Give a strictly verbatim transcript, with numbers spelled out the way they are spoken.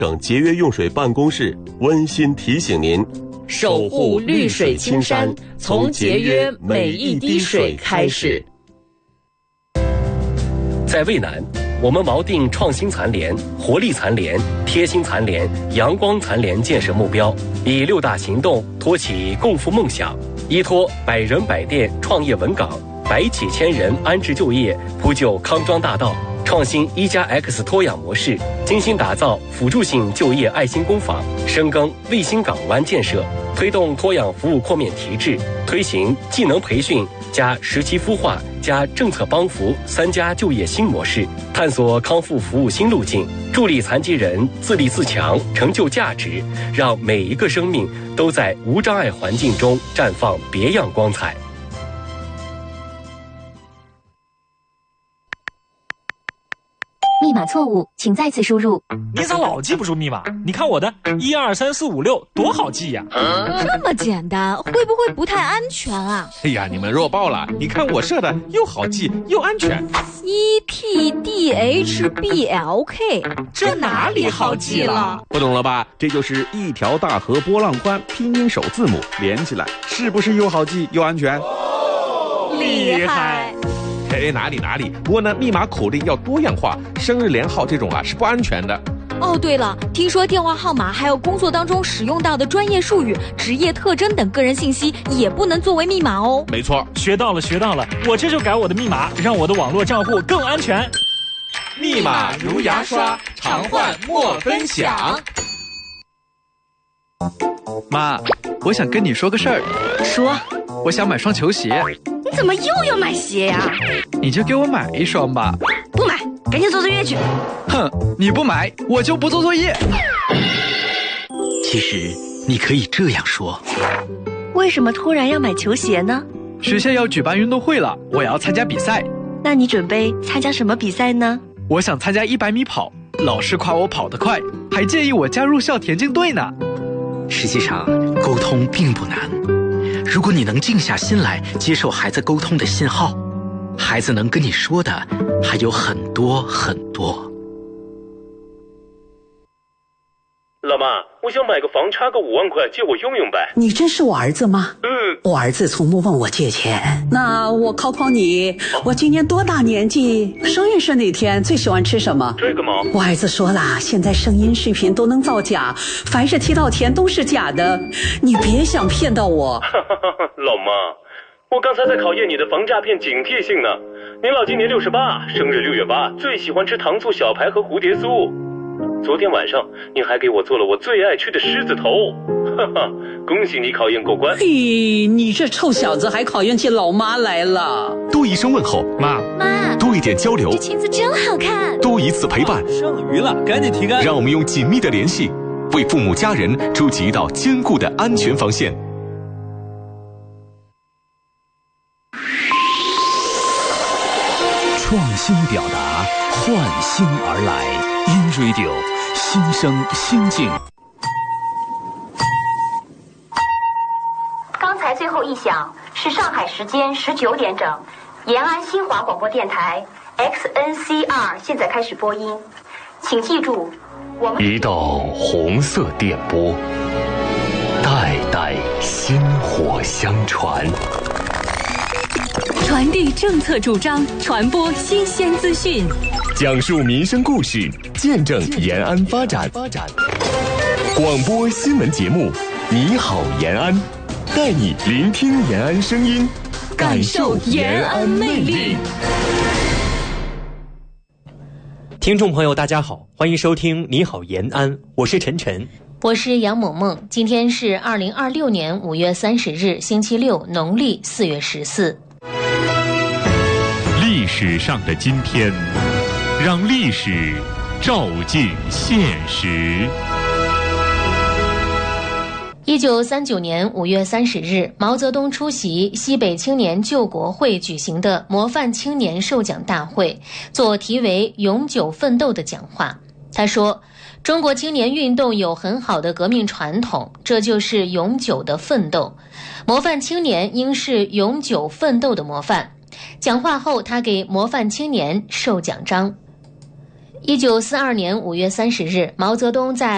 等节约用水办公室温馨提醒您： 守护绿水青山，从节约每一滴水开始。 在渭南，我们锚定创新残联、活力残联、贴心残联、阳光残联建设目标，以六大行动托起共赴梦想，依托百人百店创业稳岗，百企千人安置就业，铺就康庄大道，创新一加 X 托养模式，精心打造辅助性就业爱心工坊，深耕卫星港湾建设，推动托养服务扩面提质，推行技能培训加实习孵化加政策帮扶三加就业新模式，探索康复服务新路径，助力残疾人自立自强，成就价值，让每一个生命都在无障碍环境中绽放别样光彩。 密码错误，请再次输入。 你咋老记不住密码？你看我的一二三四五六多好记呀、 啊！这么简单，会不会不太安全啊？ 哎呀，你们弱爆了！你看我设的又好记又安全。 E T D H B L K， 这哪里好记了？ 不懂了吧？这就是一条大河波浪宽，拼音首字母连起来，是不是又好记又安全？ 哦、厉害！ 哎，哪里哪里，不过呢，密码口令要多样化，生日连号这种啊是不安全的。 哦，对了，听说电话号码还有工作当中使用到的专业术语、职业特征等个人信息也不能作为密码哦。 没错， 学到了学到了，我这就改我的密码，让我的网络账户更安全。 密码如牙刷，常换莫分享。 妈，我想跟你说个事儿。 说， 我想买双球鞋。 你怎么又要买鞋呀、啊？ 你就给我买一双吧。 不买，赶紧做作业去。 哼，你不买，我就不做作业。 其实你可以这样说： 为什么突然要买球鞋呢？ 学校要举办运动会了，我要参加比赛。 那你准备参加什么比赛呢？ 我想参加一百米跑，老师夸我跑得快，还建议我加入校田径队呢。 实际上，沟通并不难。如果你能静下心来接受孩子沟通的信号，孩子能跟你说的还有很多很多。 老妈，我想买个房，差个五万块，借我用用呗。 你真是我儿子吗？ 嗯， 我儿子从不问我借钱。那我考考你，我今年多大年纪？生日是哪天？最喜欢吃什么？ 这个吗？ 我儿子说了，现在声音视频都能造假，凡是提到钱都是假的，你别想骗到我。 老妈，我刚才在考验你的防诈骗警惕性呢。您老今年六十八，生日六月八，最喜欢吃糖醋小排和蝴蝶酥。昨天晚上你还给我做了我最爱吃的狮子头，哈哈，恭喜你考验过关。 嘿，你这臭小子还考验起老妈来了。 多一声问候， 妈妈， 多一点交流， 这裙子真好看， 多一次陪伴， 剩余了赶紧提干。 让我们用紧密的联系为父母家人筑起一道坚固的安全防线。 创新表达，唤心而来。In Radio， 新声新境。 刚才最后一响是上海时间十九点整，延安新华广播电台 X N C R 现在开始播音，请记住，我们一道红色电波，代代薪火相传。 传递政策主张，传播新鲜资讯， 讲述民生故事，见证延安发展。广播新闻节目，你好延安，带你聆听延安声音，感受延安魅力。 听众朋友，大家好，欢迎收听《你好延安》，我是晨晨， 我是杨萌萌。今天是二零二六年五月三十日，星期六，农历四月十四。 历史上的今天，让历史照进现实。 一九三九年五月三十日，毛泽东出席西北青年救国会举行的模范青年授奖大会，做题为“永久奋斗”的讲话。他说，中国青年运动有很好的革命传统，这就是永久的奋斗。模范青年应是永久奋斗的模范。讲话后，他给模范青年授奖章。一九四二年五月三十日，毛泽东在